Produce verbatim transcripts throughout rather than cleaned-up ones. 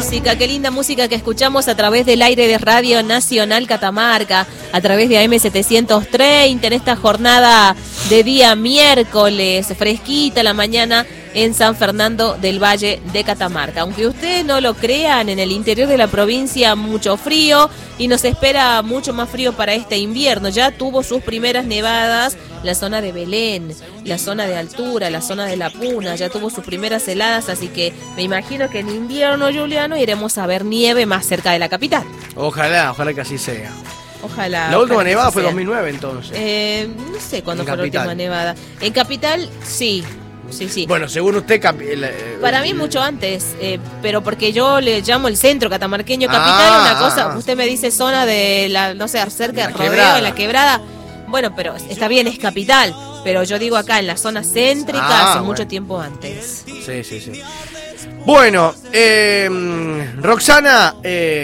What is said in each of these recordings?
música, qué linda música que escuchamos a través del aire de Radio Nacional Catamarca, a través de A M setecientos treinta, en esta jornada de día miércoles, fresquita la mañana en San Fernando del Valle de Catamarca. Aunque ustedes no lo crean, en el interior de la provincia mucho frío y nos espera mucho más frío para este invierno. Ya tuvo sus primeras nevadas la zona de Belén, la zona de altura, la zona de La Puna, ya tuvo sus primeras heladas, así que me imagino que en invierno, Juliano, iremos a ver nieve más cerca de la capital. Ojalá, ojalá que así sea. Ojalá. La última nevada fue sea. dos mil nueve, entonces. Eh, no sé cuándo en fue capital. la última nevada. En capital, sí. Sí, sí. Bueno, según usted... Capi eh, Para mí mucho antes, eh, pero porque yo le llamo el centro catamarqueño capital, ah, una cosa, usted me dice zona de la, no sé, cerca del rodeo, quebrada. en la quebrada. Bueno, pero está bien, es capital, pero yo digo acá en la zona céntrica, Ah, hace bueno. mucho tiempo antes. Sí, sí, sí. Bueno, eh, Roxana, eh,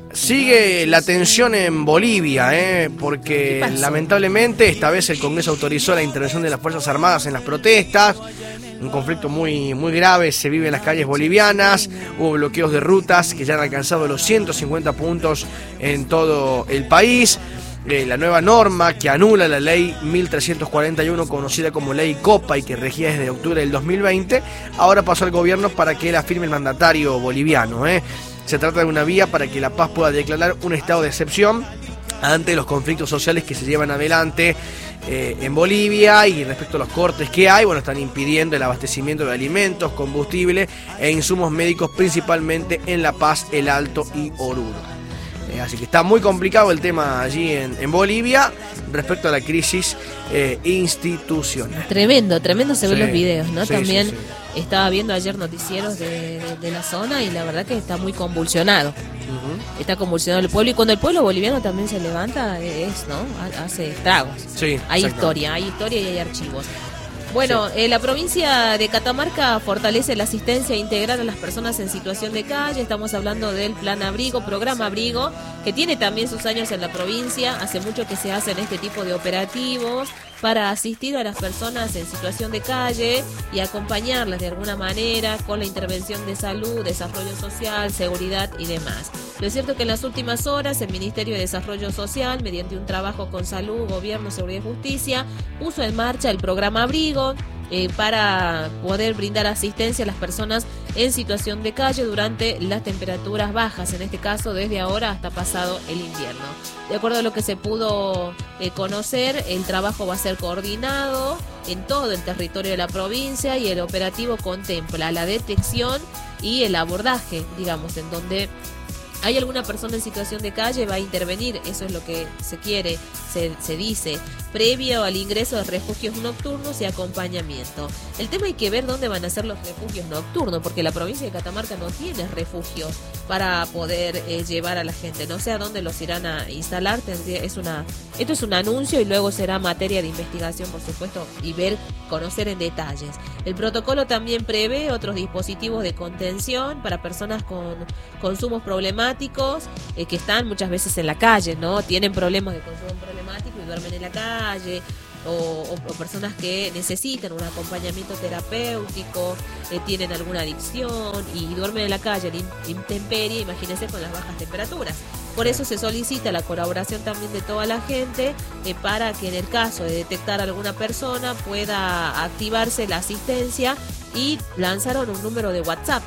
sigue la tensión en Bolivia, eh, porque lamentablemente esta vez el Congreso autorizó la intervención de las Fuerzas Armadas en las protestas. Un conflicto muy, muy grave se vive en las calles bolivianas. Hubo bloqueos de rutas que ya han alcanzado los ciento cincuenta puntos en todo el país. Eh, la nueva norma que anula la ley mil trescientos cuarenta y uno, conocida como ley Copa y que regía desde octubre del dos mil veinte, ahora pasó al gobierno para que la firme el mandatario boliviano. Eh. Se trata de una vía para que La Paz pueda declarar un estado de excepción ante los conflictos sociales que se llevan adelante eh, en Bolivia, y respecto a los cortes que hay, bueno, están impidiendo el abastecimiento de alimentos, combustible e insumos médicos, principalmente en La Paz, El Alto y Oruro. Eh, así que está muy complicado el tema allí en, en Bolivia respecto a la crisis eh, institucional. Tremendo, tremendo se ven Sí, los videos, ¿no? sí, También sí, sí. estaba viendo ayer noticieros de, de, de la zona y la verdad que está muy convulsionado. Uh-huh. Está convulsionado el pueblo, y cuando el pueblo boliviano también se levanta, es, ¿no? Hace estragos. Sí, hay exacto. historia, hay historia y hay archivos. Bueno, sí. eh, la provincia de Catamarca fortalece la asistencia integral a las personas en situación de calle. Estamos hablando del Plan Abrigo, Programa Abrigo, que tiene también sus años en la provincia. Hace mucho que se hacen este tipo de operativos para asistir a las personas en situación de calle y acompañarlas de alguna manera con la intervención de salud, desarrollo social, seguridad y demás. Lo es cierto que en las últimas horas el Ministerio de Desarrollo Social, mediante un trabajo con Salud, Gobierno, Seguridad y Justicia, puso en marcha el Programa Abrigo eh, para poder brindar asistencia a las personas en situación de calle durante las temperaturas bajas, en este caso desde ahora hasta pasado el invierno. De acuerdo a lo que se pudo eh, conocer, el trabajo va a ser coordinado en todo el territorio de la provincia y el operativo contempla la detección y el abordaje, digamos, en donde hay alguna persona en situación de calle, va a intervenir, eso es lo que se quiere, se, se dice, previo al ingreso de refugios nocturnos y acompañamiento. El tema hay que ver dónde van a ser los refugios nocturnos, porque la provincia de Catamarca no tiene refugios para poder eh, llevar a la gente. No sé a dónde los irán a instalar, tendría, es una, esto es un anuncio y luego será materia de investigación, por supuesto, y ver, conocer en detalles. El protocolo también prevé otros dispositivos de contención para personas con consumos problemáticos, eh, que están muchas veces en la calle, ¿no? Tienen problemas de consumo problemático y duermen en la calle, o, o, o personas que necesitan un acompañamiento terapéutico, eh, tienen alguna adicción y duermen en la calle en intemperie, imagínense con las bajas temperaturas. Por eso se solicita la colaboración también de toda la gente eh, para que en el caso de detectar a alguna persona pueda activarse la asistencia, y lanzaron un número de WhatsApp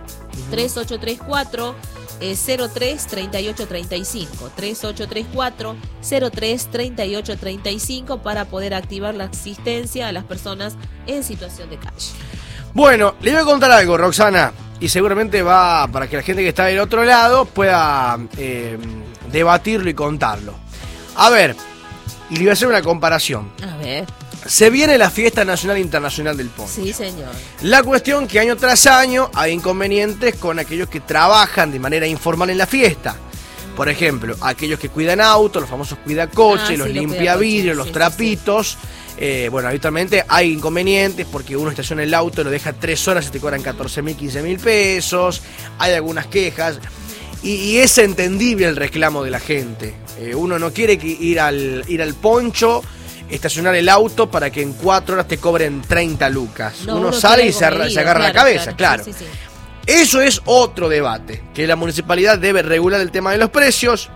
tres ocho tres cuatro cero tres treinta y ocho treinta y cinco tres ocho tres cuatro cero tres treinta y ocho treinta y cinco para poder activar la asistencia a las personas en situación de calle. Bueno, le voy a contar algo, Roxana, y seguramente va para que la gente que está del otro lado pueda eh, debatirlo y contarlo. A ver, y le voy a hacer una comparación. A ver. Se viene la Fiesta Nacional Internacional del Poncho. Sí, señor. La cuestión que año tras año hay inconvenientes con aquellos que trabajan de manera informal en la fiesta. Por ejemplo, aquellos que cuidan autos, los famosos cuidacoches, Ah, sí, los los limpia vidrios, cuidacoches, los sí, trapitos. sí, sí. Eh, bueno, habitualmente hay inconvenientes porque uno estaciona el auto, lo deja tres horas y te cobran catorce mil, quince mil pesos. Hay algunas quejas. Y, y es entendible el reclamo de la gente. Eh, uno no quiere que ir al, ir al poncho, estacionar el auto para que en cuatro horas te cobren treinta lucas. No, uno, uno sale quiere y se, algo arra- medido, se agarra claro, la cabeza, claro. claro. Sí, sí, sí. Eso es otro debate, que la municipalidad debe regular el tema de los precios.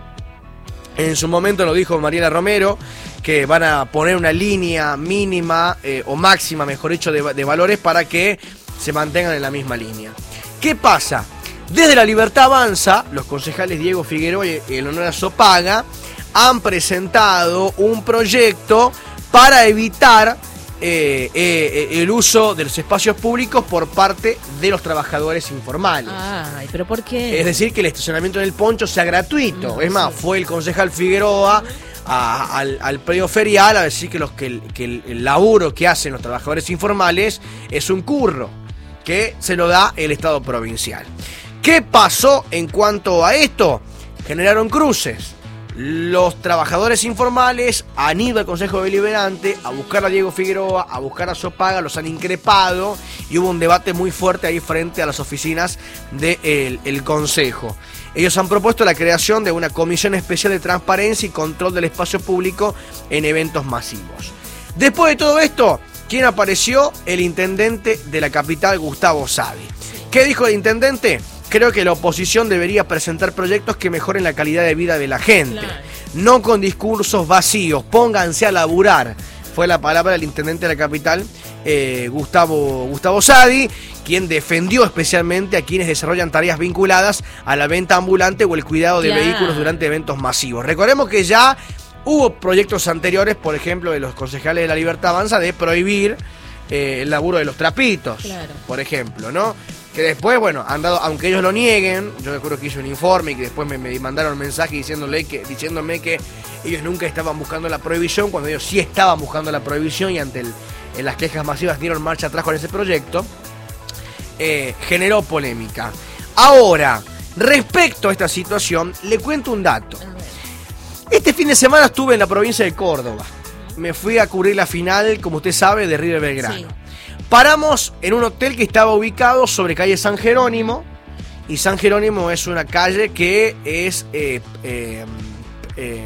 En su momento lo dijo Mariela Romero, que van a poner una línea mínima eh, o máxima, mejor dicho, de, de valores para que se mantengan en la misma línea. ¿Qué pasa? Desde La Libertad Avanza, los concejales Diego Figueroa y Eleonora Sopaga han presentado un proyecto para evitar eh, eh, el uso de los espacios públicos por parte de los trabajadores informales. Ay, ¿pero por qué? Es decir, que el estacionamiento en el Poncho sea gratuito. No, es más, sí. fue el concejal Figueroa a, al, al predio ferial a decir que, los, que, el, que el, el laburo que hacen los trabajadores informales es un curro, que se lo da el Estado provincial. ¿Qué pasó en cuanto a esto? Generaron cruces. Los trabajadores informales han ido al Consejo Deliberante a buscar a Diego Figueroa, a buscar a Sopaga, los han increpado y hubo un debate muy fuerte ahí frente a las oficinas del el Consejo. Ellos han propuesto la creación de una comisión especial de transparencia y control del espacio público en eventos masivos. Después de todo esto, ¿quién apareció? El intendente de la capital, Gustavo Sadi. ¿Qué dijo el intendente? Creo que la oposición debería presentar proyectos que mejoren la calidad de vida de la gente. Claro. No con discursos vacíos, pónganse a laburar. Fue la palabra del intendente de la capital, eh, Gustavo, Gustavo Sadi, quien defendió especialmente a quienes desarrollan tareas vinculadas a la venta ambulante o el cuidado de claro. vehículos durante eventos masivos. Recordemos que ya hubo proyectos anteriores, por ejemplo, de los concejales de La Libertad Avanza, de prohibir eh, el laburo de los trapitos, claro. por ejemplo, ¿no? Que después, bueno, han dado, aunque ellos lo nieguen, yo recuerdo que hice un informe y que después me, me mandaron un mensaje diciéndole que, diciéndome que ellos nunca estaban buscando la prohibición, cuando ellos sí estaban buscando la prohibición y ante el, en las quejas masivas dieron marcha atrás con ese proyecto, eh, generó polémica. Ahora, respecto a esta situación, le cuento un dato. Este fin de semana estuve en la provincia de Córdoba. Me fui a cubrir la final, como usted sabe, de River Belgrano. Sí. Paramos en un hotel que estaba ubicado sobre calle San Jerónimo, y San Jerónimo es una calle que es eh, eh, eh,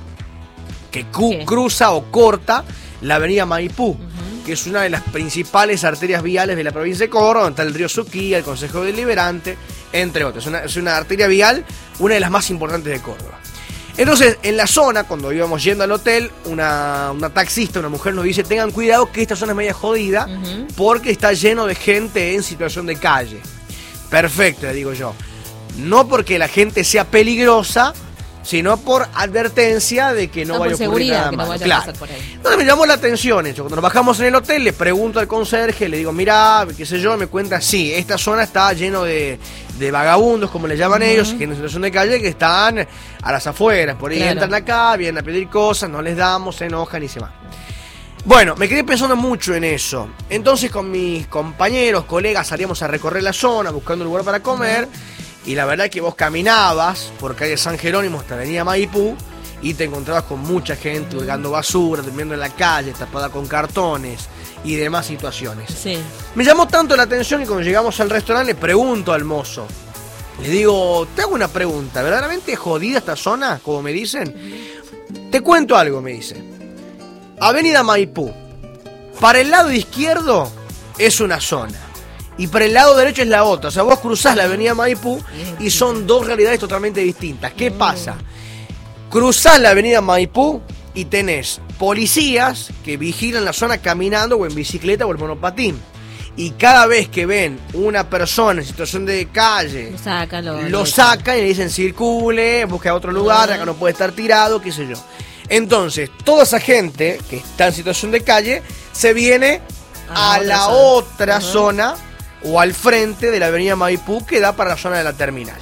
que cu- cruza o corta la avenida Maipú, uh-huh. que es una de las principales arterias viales de la provincia de Córdoba, donde está el río Suquía, el Consejo Deliberante, entre otros. Es una, es una arteria vial, una de las más importantes de Córdoba. Entonces, en la zona, cuando íbamos yendo al hotel, una, una taxista, una mujer nos dice, tengan cuidado que esta zona es media jodida, uh-huh. porque está lleno de gente en situación de calle. Perfecto, le digo yo. No porque la gente sea peligrosa, sino por advertencia de que no, no vaya a ocurrir nada malo. No claro. Entonces me llamó la atención eso. Cuando nos bajamos en el hotel, le pregunto al conserje, le digo, mirá, qué sé yo, me cuenta, sí, esta zona está lleno de, de vagabundos, como le llaman uh-huh. ellos, que en situación de calle, que están a las afueras, por ahí claro. entran acá, vienen a pedir cosas, no les damos, se enojan y se van. Bueno, me quedé pensando mucho en eso. Entonces con mis compañeros, colegas, salíamos a recorrer la zona, buscando un lugar para comer, uh-huh. y la verdad es que vos caminabas por calle San Jerónimo hasta avenida Maipú y te encontrabas con mucha gente hurgando basura, durmiendo en la calle, tapada con cartones y demás situaciones. Sí. Me llamó tanto la atención y cuando llegamos al restaurante le pregunto al mozo, le digo, te hago una pregunta, ¿verdaderamente es jodida esta zona, como me dicen? Te cuento algo, me dice. Avenida Maipú, para el lado izquierdo es una zona y para el lado derecho es la otra. O sea, vos cruzás la avenida Maipú y son dos realidades totalmente distintas. ¿Qué pasa? Cruzás la avenida Maipú y tenés policías que vigilan la zona caminando o en bicicleta o en monopatín. Y cada vez que ven una persona en situación de calle, lo sacan, lo, lo sacan y le dicen circule, busque a otro lugar, acá no puede estar tirado, qué sé yo. Entonces, toda esa gente que está en situación de calle se viene a, a la otra zona, uh-huh. zona o al frente de la avenida Maipú que da para la zona de la terminal.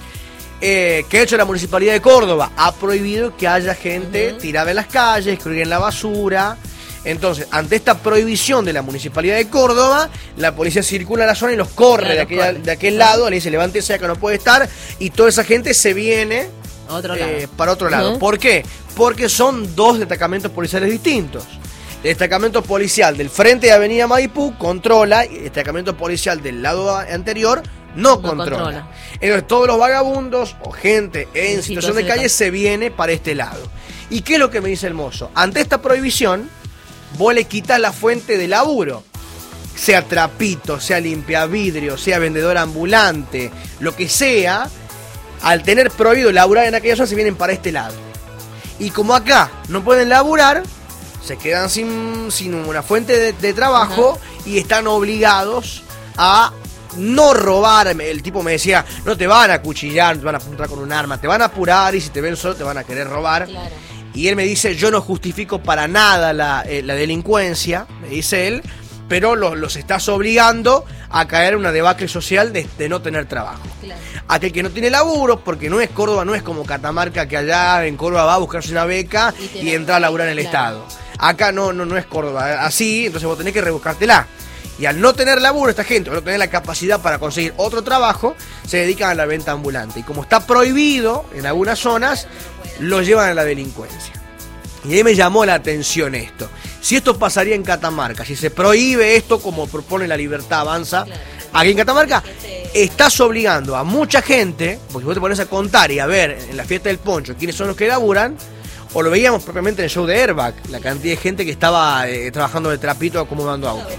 Eh, que ha hecho la Municipalidad de Córdoba? Ha prohibido que haya gente uh-huh. tirada en las calles, que hurguen la basura. Entonces, ante esta prohibición de la Municipalidad de Córdoba, la policía circula en la zona y los corre claro, de, aquella, corre. de aquel lado, le dice, levántese acá, no puede estar, y toda esa gente se viene otro eh, lado. para otro lado. Uh-huh. ¿Por qué? Porque son dos destacamentos policiales distintos. El destacamento policial del frente de Avenida Maipú controla, y el destacamento policial del lado anterior no, no controla. controla. Entonces, todos los vagabundos o gente en sí, situación de calle de se viene para este lado. ¿Y qué es lo que me dice el mozo? Ante esta prohibición, vos le quitas la fuente de laburo. sea trapito, sea limpiavidrio, sea vendedor ambulante, lo que sea, al tener prohibido laburar en aquella zona se vienen para este lado. Y como acá no pueden laburar, se quedan sin, sin una fuente de, de trabajo. Ajá. Y están obligados a no robar. El tipo me decía, no te van a acuchillar, no te van a apuntar con un arma, te van a apurar y si te ven solo te van a querer robar. Claro. Y él me dice, yo no justifico para nada la, eh, la delincuencia, me dice él, pero los, los estás obligando a caer en una debacle social de, de no tener trabajo. Claro. Aquel que no tiene laburo, porque no es Córdoba, no es como Catamarca, que allá en Córdoba va a buscarse una beca y, y entrar a laburar en el claro. Estado. Acá no, no, no es Córdoba así, entonces vos tenés que rebuscártela. Y al no tener laburo, esta gente, al no tener la capacidad para conseguir otro trabajo, se dedican a la venta ambulante. Y como está prohibido en algunas zonas, lo llevan a la delincuencia. Y ahí me llamó la atención esto. Si esto pasaría en Catamarca, si se prohíbe esto como propone La Libertad Avanza, aquí en Catamarca, estás obligando a mucha gente, porque vos te pones a contar y a ver en la fiesta del poncho quiénes son los que laburan, o lo veíamos propiamente en el show de Airbag, la cantidad de gente que estaba eh, trabajando de trapito acomodando autos.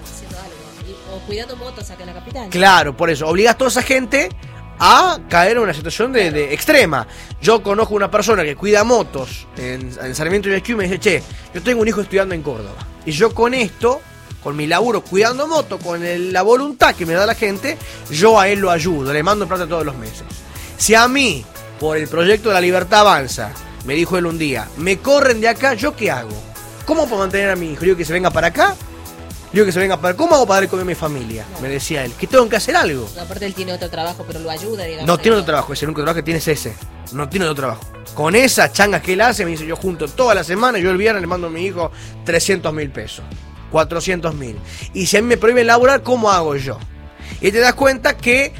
O cuidando motos acá en la capital. Claro, por eso, obligas a toda esa gente a caer en una situación de, de extrema. Yo conozco una persona que cuida motos en, en Sarmiento y Esquí y me dice, che, yo tengo un hijo estudiando en Córdoba. Y yo con esto, con mi laburo cuidando motos, con el, la voluntad que me da la gente, yo a él lo ayudo, le mando plata todos los meses. Si a mí, por el proyecto de La Libertad Avanza, me dijo él un día, me corren de acá, ¿yo qué hago? ¿Cómo puedo mantener a mi hijo? ¿Digo que se venga para acá? Digo que se venga para... ¿Cómo hago para darle comida a mi familia? No. Me decía él. Que tengo que hacer algo. No, aparte él tiene otro trabajo, pero lo ayuda, digamos. No tiene otro trabajo. Ese único trabajo que tiene es ese. No tiene otro trabajo. Con esas changas que él hace, me dice, yo junto toda la semana, yo el viernes le mando a mi hijo trescientos mil pesos. cuatrocientos mil. Y si a mí me prohíben laburar, ¿cómo hago yo? Y te das cuenta que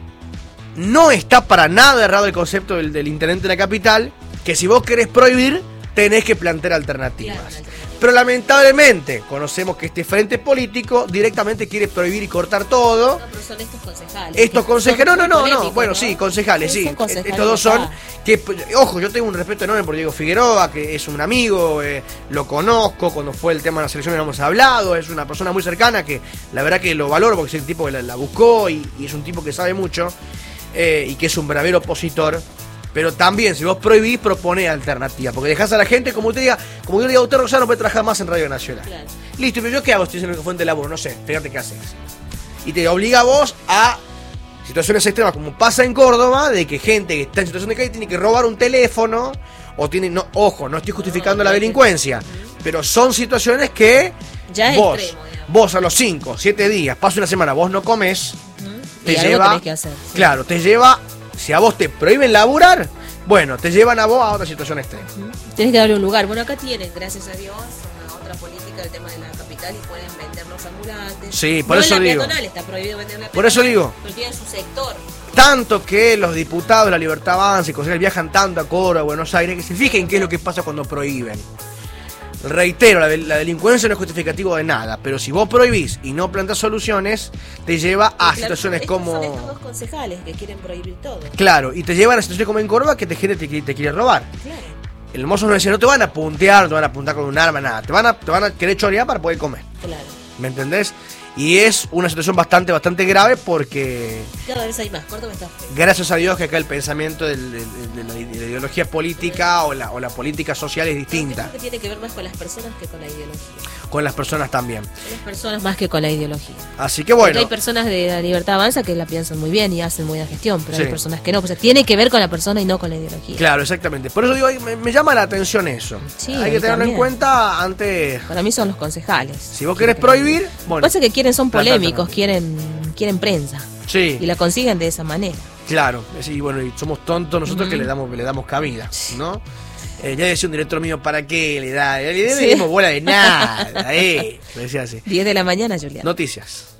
no está para nada errado el concepto del, del intendente de la capital, que si vos querés prohibir, tenés que plantear alternativas. Claro. Pero lamentablemente conocemos que este frente político directamente quiere prohibir y cortar todo. No, pero son estos concejales. Estos concejales, no, no, no, no, bueno, ¿no? Sí, concejales, sí. Concejales, estos dos son, que, ojo, yo tengo un respeto enorme por Diego Figueroa, que es un amigo, eh, lo conozco, cuando fue el tema de las elecciones hemos hablado, es una persona muy cercana que la verdad que lo valoro porque es el tipo que la, la buscó y, y es un tipo que sabe mucho eh, y que es un verdadero opositor. Pero también, si vos prohibís, propone alternativas. Porque dejás a la gente, como usted diga, como yo le digo a usted, Roxana, no puede trabajar más en Radio Nacional. Claro. Listo, pero ¿yo qué hago? Estoy en el fuente de laburo, no sé, fíjate qué haces. Y te obliga a vos a situaciones extremas, como pasa en Córdoba, de que gente que está en situación de calle tiene que robar un teléfono, o tiene, no, ojo, no estoy justificando no, la delincuencia, uh-huh. Pero son situaciones que ya es vos, extremo, vos a los cinco, siete días, pasa una semana, vos no comes, uh-huh. Te y lleva, algo tenés que hacer, sí. Claro, te lleva... Si a vos te prohíben laburar, bueno, te llevan a vos a otra situación extrema. Tienes que darle un lugar. Bueno, acá tienen, gracias a Dios, una otra política del tema de la capital y pueden vender los ambulantes. Sí, por no eso en la digo. Peatonal, está prohibido vender la peatonal, por eso digo. Pero tienen su sector. Tanto que los diputados de La Libertad Avanza y concejales viajan tanto a Córdoba, a Buenos Aires, que se fijen qué es lo que pasa cuando prohíben. Reitero, la, la delincuencia no es justificativo de nada, pero si vos prohibís y no plantas soluciones, te lleva a claro, situaciones estos como... Son estos dos concejales que quieren prohibir todo. Claro, y te llevan a situaciones como en Córdoba que te quiere, te, te quiere robar. Claro. El mozo nos decía, no te van a puntear, no te van a apuntar con un arma, nada. Te van a, te van a querer chorear para poder comer. Claro. ¿Me entendés? Y es una situación bastante, bastante grave porque... Cada vez hay más, Córdoba está feo. Gracias a Dios que acá el pensamiento del, del, de, la, de la ideología política o la, o la política social es distinta. Creo que tiene que ver más con las personas que con la ideología. Con las personas también. Con las personas más que con la ideología. Así que bueno. Porque hay personas de La Libertad Avanza que la piensan muy bien y hacen buena gestión, pero sí. Hay personas que no. O sea, tiene que ver con la persona y no con la ideología. Claro, exactamente. Por eso digo, me, me llama la atención eso. Sí, hay que tenerlo también en cuenta antes. Para mí son los concejales. Si vos querés prohibir, bueno. Pasa que quieren, son polémicos, quieren, quieren prensa. Sí. Y la consiguen de esa manera. Claro, y bueno, y somos tontos nosotros uh-huh. que le damos, le damos cabida, ¿no? Eh, ya decía un director mío, ¿para qué le da? Le dimos bola de nada, eh. Me decía así. diez de la mañana, Julián. Noticias.